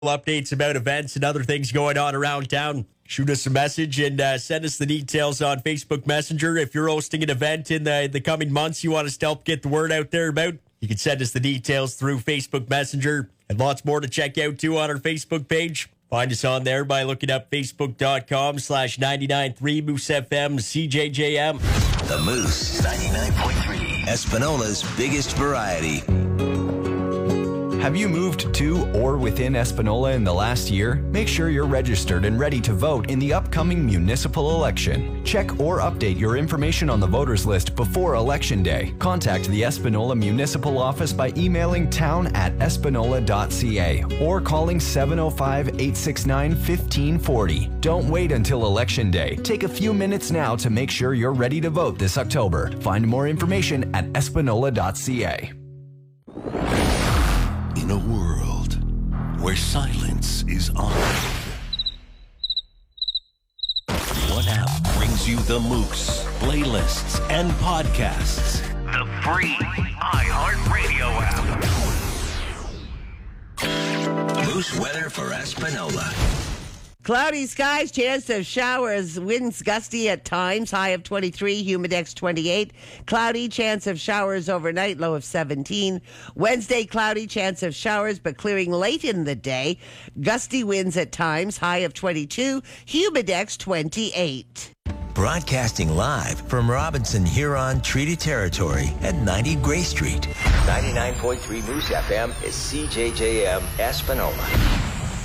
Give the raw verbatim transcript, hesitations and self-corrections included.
updates about events and other things going on around town. Shoot us a message and uh, send us the details on Facebook Messenger. If you're hosting an event in the, the coming months you want us to help get the word out there about, you can send us the details through Facebook Messenger. And lots more to check out, too, on our Facebook page. Find us on there by looking up facebook.com slash 993 Moose F M C J J M. The Moose ninety-nine point three, Espanola's biggest variety. Have you moved to or within Espanola in the last year? Make sure you're registered and ready to vote in the upcoming municipal election. Check or update your information on the voters list before Election Day. Contact the Espanola Municipal Office by emailing town at espanola dot c a or calling seven oh five, eight six nine, one five four oh. Don't wait until Election Day. Take a few minutes now to make sure you're ready to vote this October. Find more information at espanola dot c a. In a world where silence is honored, one app brings you the Moose playlists and podcasts. The free iHeartRadio app. Moose weather for Espanola. Cloudy skies, chance of showers, winds gusty at times, high of twenty-three, humidex twenty-eight. Cloudy, chance of showers overnight, low of seventeen. Wednesday, cloudy, chance of showers, but clearing late in the day. Gusty winds at times, high of twenty-two, humidex twenty-eight. Broadcasting live from Robinson Huron Treaty Territory at ninety Gray Street. ninety-nine point three Moose F M is C J J M Espanola.